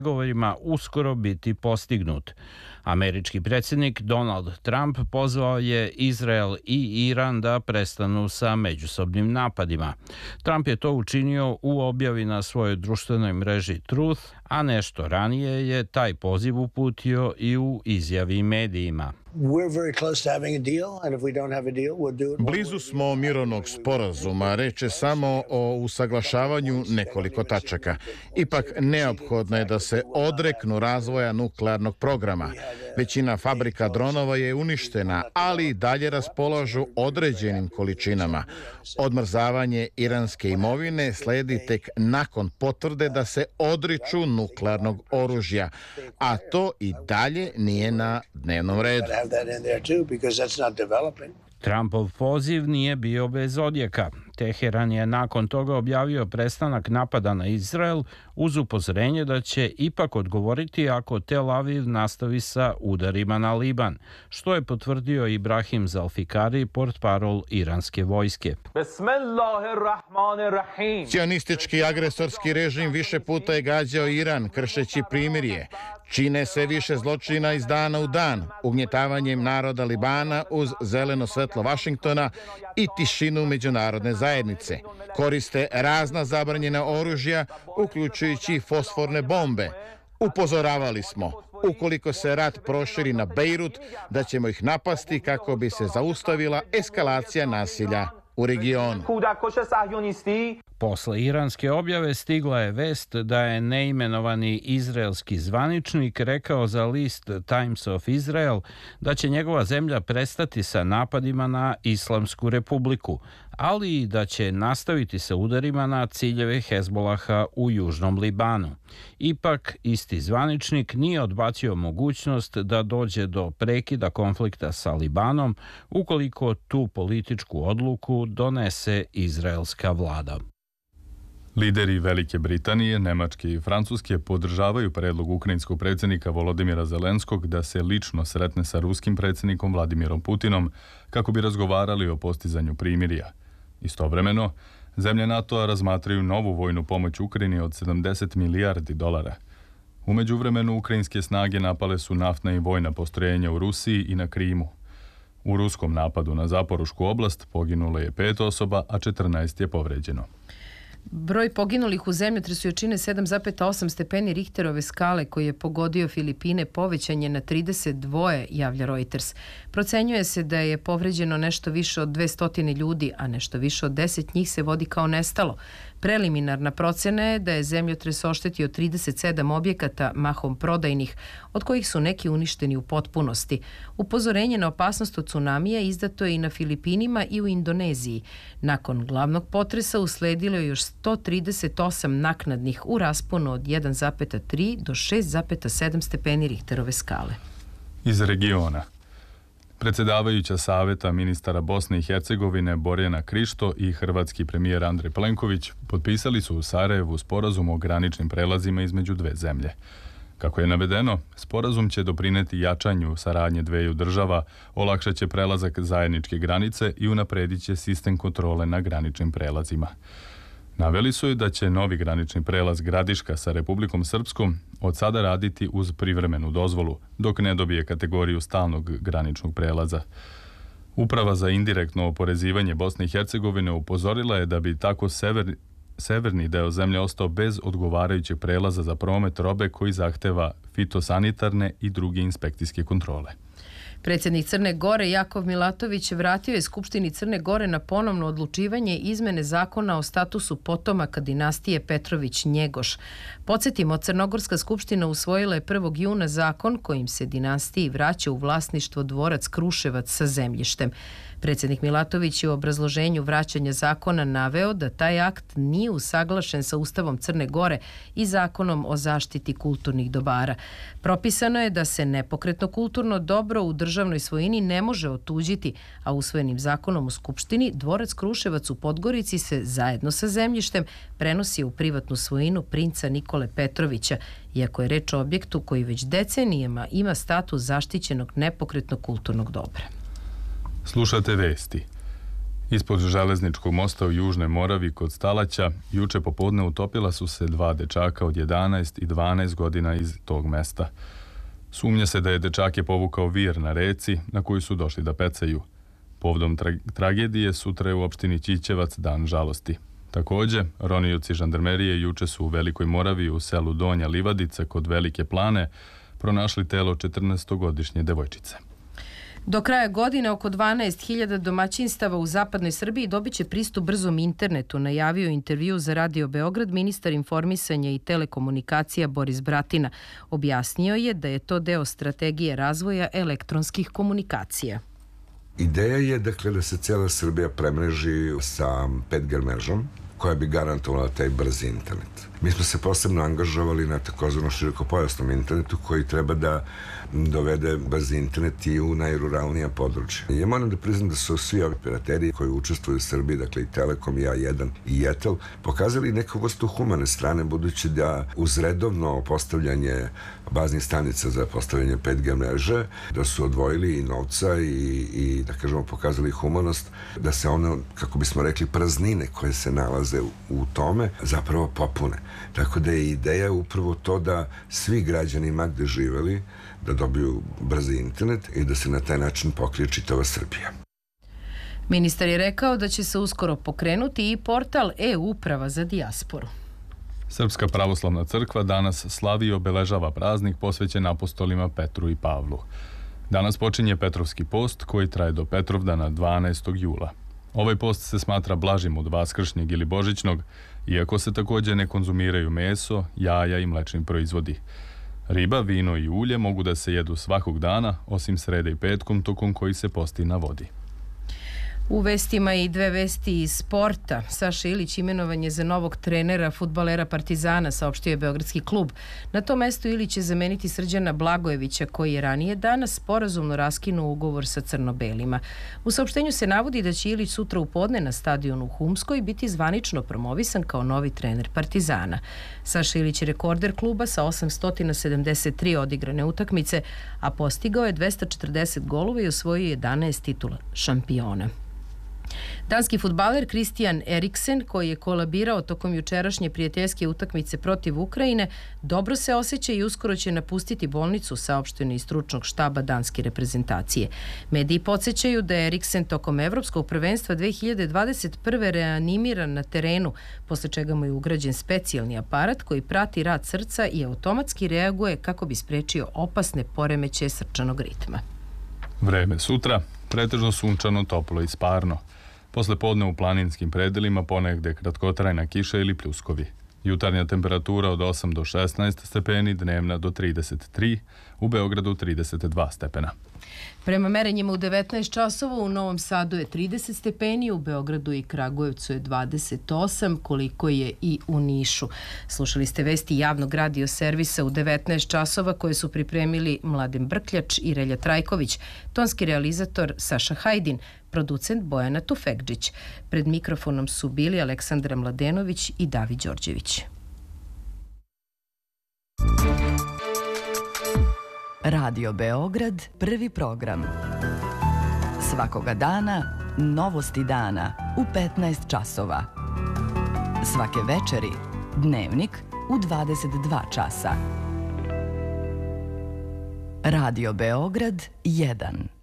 pregovorima uskoro biti postignut. Američki predsjednik Donald Trump pozvao je Izrael i Iran da prestanu sa međusobnim napadima. Trump je to učinio u objavi na svojoj društvenoj mreži Truth, a nešto ranije je taj poziv uputio i u izjavi medijima. Blizu smo mirovnog sporazuma, reč je samo o usaglašavanju nekoliko tačaka. Ipak neophodno je da se odreknu razvoja nuklearnog programa. Većina fabrika dronova je uništena, ali i dalje raspolažu određenim količinama. Odmrzavanje iranske imovine sledi tek nakon potvrde da se odriču nuklearnog oružja, a to i dalje nije na dnevnom redu. Trumpov poziv nije bio bez odjeka. Teheran je nakon toga objavio prestanak napada na Izrael uz upozorenje da će ipak odgovoriti ako Tel Aviv nastavi sa udarima na Liban, što je potvrdio Ibrahim Zalfikari, portparol iranske vojske. Sionistički agresorski režim više puta je gađao Iran kršeći primirje. Čine se više zločina iz dana u dan, ugnjetavanjem naroda Libana uz zeleno svetlo Vašingtona i tišinu međunarodne zajednice. Koriste razna zabranjena oružja, uključujući fosforne bombe. Upozoravali smo, ukoliko se rat proširi na Bejrut, da ćemo ih napasti kako bi se zaustavila eskalacija nasilja u regionu. Posle iranske objave stigla je vest da je neimenovani izraelski zvaničnik rekao za list Times of Israel da će njegova zemlja prestati sa napadima na Islamsku republiku, ali i da će nastaviti sa udarima na ciljeve Hezbolaha u južnom Libanu. Ipak, isti zvaničnik nije odbacio mogućnost da dođe do prekida konflikta sa Libanom ukoliko tu političku odluku donese izraelska vlada. Lideri Velike Britanije, Nemačke i Francuske podržavaju predlog ukrajinskog predsjednika Volodimira Zelenskog da se lično sretne sa ruskim predsjednikom Vladimirom Putinom kako bi razgovarali o postizanju primirja. Istovremeno, zemlje NATO-a razmatraju novu vojnu pomoć Ukrajini od 70 milijardi dolara. U međuvremenu, ukrajinske snage napale su naftna i vojna postrojenja u Rusiji i na Krimu. U ruskom napadu na Zaporušku oblast poginulo je 5 osoba, a 14 je povređeno. Broj poginulih u zemljotresu jačine 7,8 stepeni Richterove skale koji je pogodio Filipine povećan je na 32, javlja Reuters. Procenjuje se da je povređeno nešto više od 200 ljudi, a nešto više od 10 njih se vodi kao nestalo. Preliminarna procena je da je zemljotres oštetio 37 objekata, mahom prodajnih, od kojih su neki uništeni u potpunosti. Upozorenje na opasnost od tsunamija izdato je i na Filipinima i u Indoneziji. Nakon glavnog potresa usledilo je još 138 naknadnih u rasponu od 1,3 do 6,7 stepeni Richterove skale. Iz regiona. Predsjedavajuća Saveta ministara Bosne i Hercegovine Borjana Krišto i hrvatski premijer Andrej Plenković potpisali su u Sarajevu sporazum o graničnim prelazima između dve zemlje. Kako je navedeno, sporazum će doprineti jačanju saradnje dveju država, olakšat će prelazak zajedničke granice i unapredit će sistem kontrole na graničnim prelazima. Naveli su i da će novi granični prelaz Gradiška sa Republikom Srpskom od sada raditi uz privremenu dozvolu, dok ne dobije kategoriju stalnog graničnog prelaza. Uprava za indirektno oporezivanje Bosne i Hercegovine upozorila je da bi tako severni deo zemlje ostao bez odgovarajućeg prelaza za promet robe koji zahteva fitosanitarne i druge inspekcijske kontrole. Predsjednik Crne Gore Jakov Milatović vratio je Skupštini Crne Gore na ponovno odlučivanje izmene zakona o statusu potomaka dinastije Petrović-Njegoš. Podsjetimo, Crnogorska skupština usvojila je 1. juna zakon kojim se dinastiji vraća u vlasništvo dvorac Kruševac sa zemljištem. Predsjednik Milatović je u obrazloženju vraćanja zakona naveo da taj akt nije usaglašen sa Ustavom Crne Gore i Zakonom o zaštiti kulturnih dobara. Propisano je da se nepokretno kulturno dobro u državnoj svojini ne može otuđiti, a usvojenim zakonom u Skupštini dvorac Kruševac u Podgorici se zajedno sa zemljištem prenosi u privatnu svojinu princa Nikole Petrovića, iako je reč o objektu koji već decenijama ima status zaštićenog nepokretnog kulturnog dobra. Slušate vesti. Ispod železničkog mosta u Južnoj Moravi kod Stalaća juče popodne utopila su se 2 dečaka od 11 i 12 godina iz tog mesta. Sumnja se da je dečake povukao vir na reci na koju su došli da pecaju. Povodom tragedije sutra je u opštini Ćićevac dan žalosti. Takođe, ronioci žandarmerije juče su u Velikoj Moravi u selu Donja Livadica kod Velike Plane pronašli telo 14-godišnje devojčice. Do kraja godine oko 12.000 domaćinstava u zapadnoj Srbiji dobit će pristup brzom internetu, najavio intervju za Radio Beograd ministar informisanja i telekomunikacija Boris Bratina. Objasnio je da je to deo strategije razvoja elektronskih komunikacija. Ideja je dakle da se cijela Srbija premreži sa 5G mrežom koja bi garantovala taj brzi internet. Mi smo se posebno angažovali na takozvano širokopojasnom internetu koji treba da dovede brzi internet i u najruralnija područja. Ja moram da priznam da su svi operateri koji učestvuju u Srbiji, dakle i Telekom, i A1 i Etel, pokazali neku vrstu humane strane, budući da uz redovno postavljanje baznih stanica za postavljanje 5G mreže, da su odvojili i novca i da kažemo pokazali humanost, da se ono, kako bismo rekli, praznine koje se nalaze u tome zapravo popune. Tako da je ideja upravo to da svi građani ma gde živeli da dobiju brzi internet i da se na taj način pokrije čitava Srbija. Ministar je rekao da će se uskoro pokrenuti i portal e-uprava za dijasporu. Srpska pravoslavna crkva danas slavi i obeležava praznik posvećen apostolima Petru i Pavlu. Danas počinje Petrovski post koji traje do Petrovdana 12. jula. Ovaj post se smatra blažim od vaskršnjeg ili božićnog, iako se također ne konzumiraju meso, jaja i mlečni proizvodi. Riba, vino i ulje mogu da se jedu svakog dana, osim srede i petkom, tokom koji se posti na vodi. U vestima i 2 vesti iz sporta. Saša Ilić imenovan je za novog trenera fudbalera Partizana, saopštio je Beogradski klub. Na tom mestu Ilić će zameniti Srđana Blagojevića, koji je ranije danas sporazumno raskinuo ugovor sa crno-belima. U saopštenju se navodi da će Ilić sutra u podne na stadionu u Humskoj biti zvanično promovisan kao novi trener Partizana. Saša Ilić je rekorder kluba sa 873 odigrane utakmice, a postigao je 240 golova i osvojio 11 titula šampiona. Danski fudbaler Christian Eriksen, koji je kolabirao tokom jučerašnje prijateljske utakmice protiv Ukrajine, dobro se osjeća i uskoro će napustiti bolnicu, saopšteno iz stručnog štaba danske reprezentacije. Mediji podsjećaju da je Eriksen tokom Evropskog prvenstva 2021. reanimiran na terenu, posle čega mu je ugrađen specijalni aparat koji prati rad srca i automatski reaguje kako bi sprečio opasne poremećaje srčanog ritma. Vreme sutra, pretežno sunčano, toplo i sparno. Posle podne u planinskim predelima ponegde kratkotrajna kiša ili pljuskovi. Jutarnja temperatura od 8 do 16 stepeni, dnevna do 33, u Beogradu 32 stepena. Prema merenjima u 19 časova u Novom Sadu je 30 stepeni, u Beogradu i Kragujevcu je 28, koliko je i u Nišu. Slušali ste vesti javnog radio servisa u 19 časova koje su pripremili Mladen Brkljač i Relja Trajković, tonski realizator Saša Hajdin, producent Bojana Tufekđić. Pred mikrofonom su bili Aleksandra Mladenović i David Đorđević. Radio Beograd, prvi program. Svakoga dana, novosti dana u 15 časova. Svake večeri, dnevnik u 22 časa. Radio Beograd 1.